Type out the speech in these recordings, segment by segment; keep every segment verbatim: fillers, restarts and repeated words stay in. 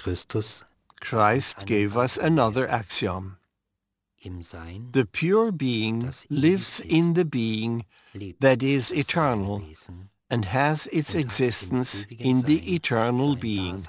Christus Christ gave us another axiom. im Sein The pure being lives in the being that is eternal and has its existence in the eternal being,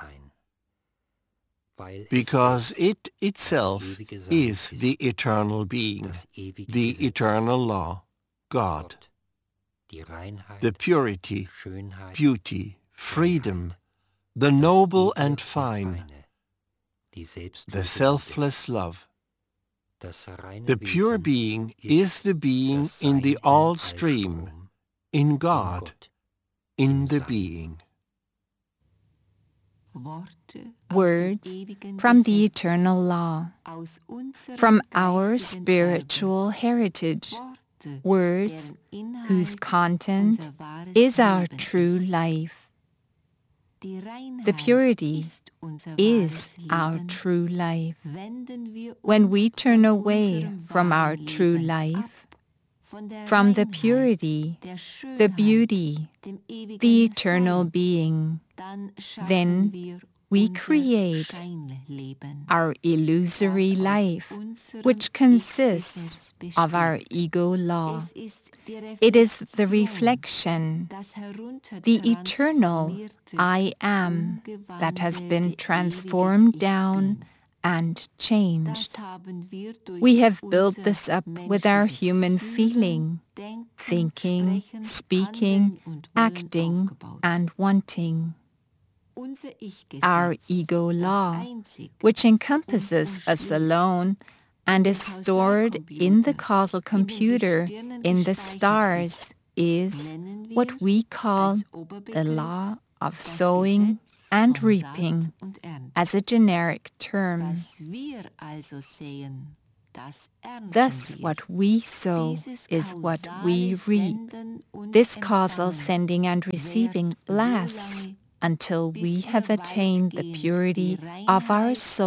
because it itself is the eternal being, the eternal law, God. The purity, beauty, freedom, the noble and fine, the selfless love. The pure being is the being in the all-stream, in God, in the being. Words from the eternal law, from our spiritual heritage, words whose content is our true life. The purity is our true life. When we turn away from our true life, from the purity, the beauty, the eternal being, then we create our illusory life, which consists of our ego law. It is the reflection, the eternal I am, that has been transformed down and changed. We have built this up with our human feeling, thinking, speaking, acting, and wanting. Our ego law, which encompasses us alone and is stored in the causal computer in the stars, is what we call the law of sowing and reaping as a generic term. Thus, what we sow is what we reap. This causal sending and receiving lasts until we have attained the purity of our soul.